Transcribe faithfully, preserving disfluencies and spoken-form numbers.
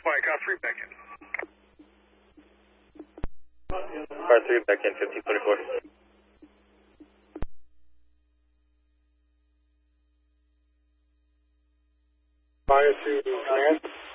Fire car three back in. Car three back in, fifteen twenty-four. Fire to command.